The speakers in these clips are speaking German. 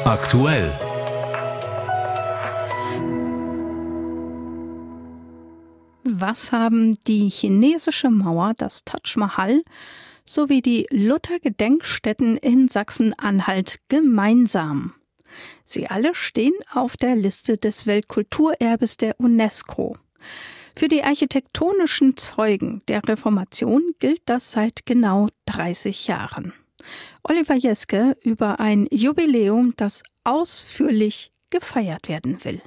Aktuell. Was haben die chinesische Mauer, das Taj Mahal sowie die Luther-Gedenkstätten in Sachsen-Anhalt gemeinsam? Sie alle stehen auf der Liste des Weltkulturerbes der UNESCO. Für die architektonischen Zeugen der Reformation gilt das seit genau 30 Jahren. Oliver Jeske über ein Jubiläum, das ausführlich gefeiert werden will.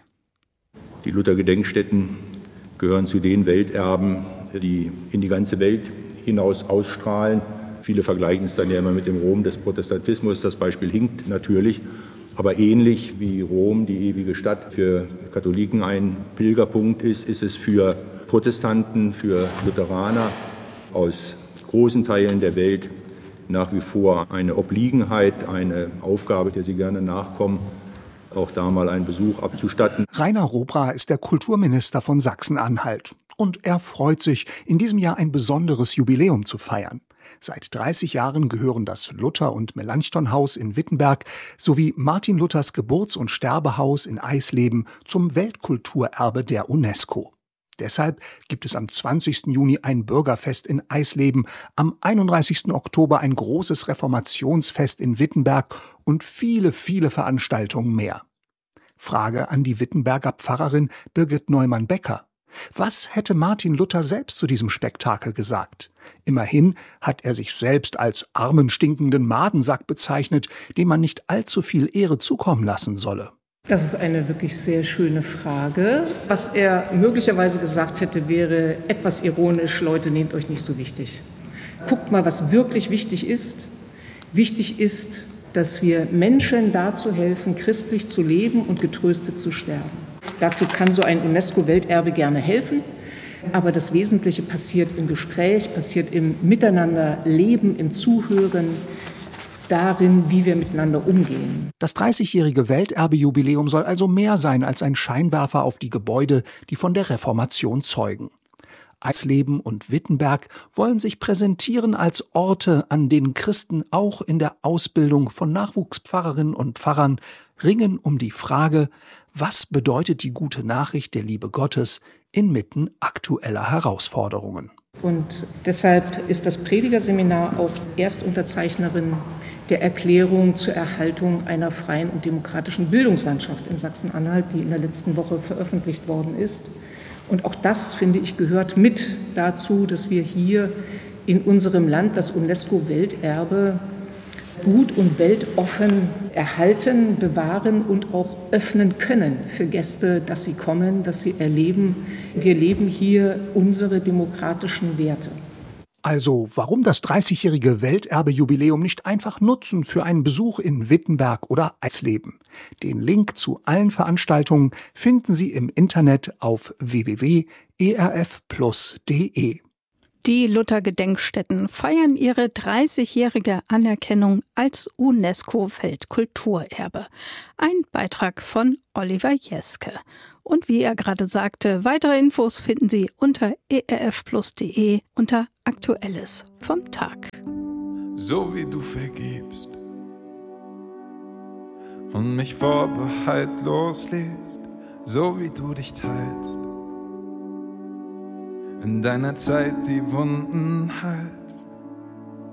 Die Luther-Gedenkstätten gehören zu den Welterben, die in die ganze Welt hinaus ausstrahlen. Viele vergleichen es dann ja immer mit dem Rom des Protestantismus. Das Beispiel hinkt natürlich. Aber ähnlich wie Rom, die ewige Stadt, für Katholiken ein Pilgerpunkt ist, ist es für Protestanten, für Lutheraner aus großen Teilen der Welt nach wie vor eine Obliegenheit, eine Aufgabe, der sie gerne nachkommen, auch da mal einen Besuch abzustatten. Rainer Robra ist der Kulturminister von Sachsen-Anhalt. Und er freut sich, in diesem Jahr ein besonderes Jubiläum zu feiern. Seit 30 Jahren gehören das Luther- und Melanchthon-Haus in Wittenberg sowie Martin Luthers Geburts- und Sterbehaus in Eisleben zum Weltkulturerbe der UNESCO. Deshalb gibt es am 20. Juni ein Bürgerfest in Eisleben, am 31. Oktober ein großes Reformationsfest in Wittenberg und viele, viele Veranstaltungen mehr. Frage an die Wittenberger Pfarrerin Birgit Neumann-Becker. Was hätte Martin Luther selbst zu diesem Spektakel gesagt? Immerhin hat er sich selbst als armen, stinkenden Madensack bezeichnet, dem man nicht allzu viel Ehre zukommen lassen solle. Das ist eine wirklich sehr schöne Frage. Was er möglicherweise gesagt hätte, wäre etwas ironisch: Leute, nehmt euch nicht so wichtig. Guckt mal, was wirklich wichtig ist. Wichtig ist, dass wir Menschen dazu helfen, christlich zu leben und getröstet zu sterben. Dazu kann so ein UNESCO-Welterbe gerne helfen, aber das Wesentliche passiert im Gespräch, passiert im Miteinanderleben, im Zuhören, darin, wie wir miteinander umgehen. Das 30-jährige Welterbe-Jubiläum soll also mehr sein als ein Scheinwerfer auf die Gebäude, die von der Reformation zeugen. Eisleben und Wittenberg wollen sich präsentieren als Orte, an denen Christen auch in der Ausbildung von Nachwuchspfarrerinnen und Pfarrern ringen um die Frage, was bedeutet die gute Nachricht der Liebe Gottes inmitten aktueller Herausforderungen. Und deshalb ist das Predigerseminar auch Erstunterzeichnerin der Erklärung zur Erhaltung einer freien und demokratischen Bildungslandschaft in Sachsen-Anhalt, die in der letzten Woche veröffentlicht worden ist. Und auch das, finde ich, gehört mit dazu, dass wir hier in unserem Land das UNESCO-Welterbe gut und weltoffen erhalten, bewahren und auch öffnen können für Gäste, dass sie kommen, dass sie erleben, wir leben hier unsere demokratischen Werte. Also, warum das 30-jährige Welterbe-Jubiläum nicht einfach nutzen für einen Besuch in Wittenberg oder Eisleben? Den Link zu allen Veranstaltungen finden Sie im Internet auf www.erfplus.de. Die Luther-Gedenkstätten feiern ihre 30-jährige Anerkennung als UNESCO-Weltkulturerbe. Ein Beitrag von Oliver Jeske. Und wie er gerade sagte, weitere Infos finden Sie unter erfplus.de unter Aktuelles vom Tag. So wie du vergibst und mich vorbehaltlos liebst, so wie du dich teilst, in deiner Zeit die Wunden heilst.